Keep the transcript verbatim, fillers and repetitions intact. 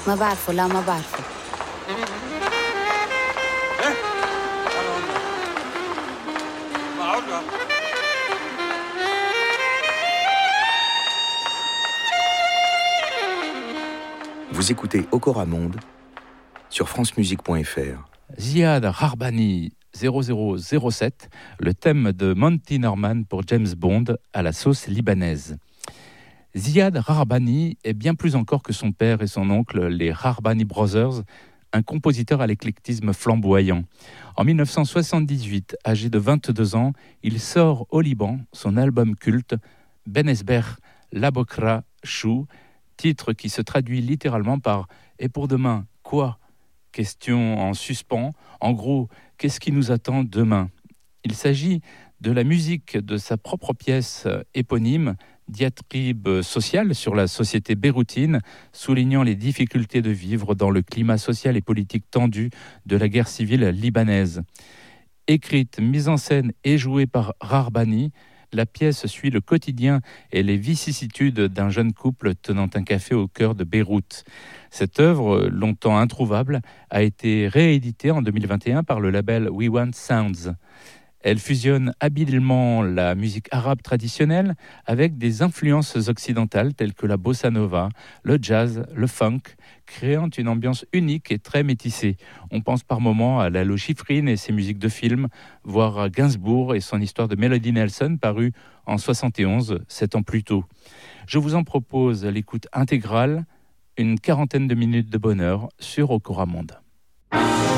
ما بعرفه لا ما بعرفه. Vous écoutez Okora Monde sur france musique point f r. Ziad Rahbani zéro zéro zéro sept, le thème de Monty Norman pour James Bond à la sauce libanaise. Ziad Rahbani est bien plus encore que son père et son oncle, les Rahbani Brothers, un compositeur à l'éclectisme flamboyant. En dix-neuf cent soixante-dix-huit, âgé de vingt-deux ans, il sort au Liban son album culte Benesber Labokra Chou, titre qui se traduit littéralement par « Et pour demain, quoi ?» Question en suspens. En gros, qu'est-ce qui nous attend demain ? Il s'agit de la musique de sa propre pièce éponyme, diatribe sociale sur la société beyroutine, soulignant les difficultés de vivre dans le climat social et politique tendu de la guerre civile libanaise. Écrite, mise en scène et jouée par Rahbani, la pièce suit le quotidien et les vicissitudes d'un jeune couple tenant un café au cœur de Beyrouth. Cette œuvre, longtemps introuvable, a été rééditée en deux mille vingt et un par le label We Want Sounds. Elle fusionne habilement la musique arabe traditionnelle avec des influences occidentales telles que la bossa nova, le jazz, le funk, créant une ambiance unique et très métissée. On pense par moments à Lalo Schifrin et ses musiques de film, voire à Gainsbourg et son histoire de Melody Nelson parue en soixante et onze, sept ans plus tôt. Je vous en propose l'écoute intégrale, une quarantaine de minutes de bonheur sur Okora Monde.